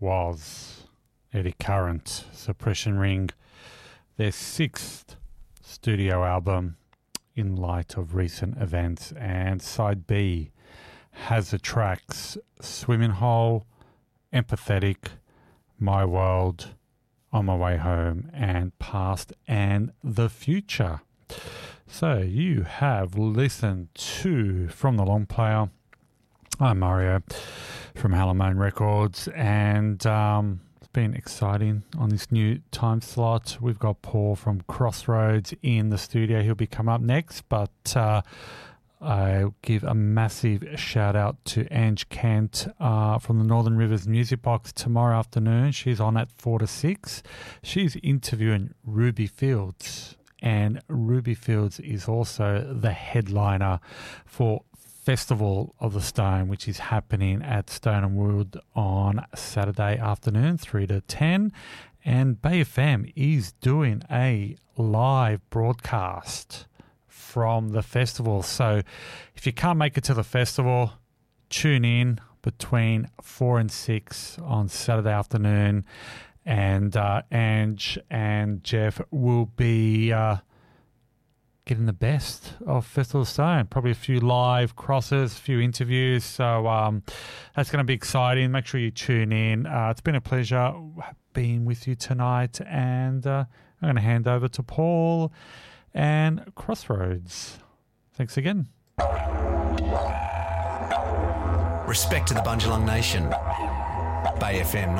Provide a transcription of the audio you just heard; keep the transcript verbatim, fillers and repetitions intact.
was Eddie Current, Suppression Ring, their sixth studio album in light of recent events, and side B has the tracks Swimming Hole, Empathetic, My World, On My Way Home, and Past and the Future. So you have listened to From the Long Player. I'm Mario from Halamone Records, and um, it's been exciting on this new time slot. We've got Paul from Crossroads in the studio. He'll be coming up next, but uh, I'll give a massive shout out to Ange Kent uh, from the Northern Rivers Music Box tomorrow afternoon. She's on at four to six. She's interviewing Ruby Fields, and Ruby Fields is also the headliner for Festival of the Stone, which is happening at Stone and Wood on Saturday afternoon, three to ten. And Bay F M is doing a live broadcast from the festival. So if you can't make it to the festival, tune in between four and six on Saturday afternoon, and uh, Ange and Jeff will be uh, getting the best of Festival of Stone. Probably a few live crosses, a few interviews. So um, that's going to be exciting. Make sure you tune in. Uh, it's been a pleasure being with you tonight, and uh, I'm going to hand over to Paul and Crossroads. Thanks again. Respect to the Bundjalung Nation. Bay F M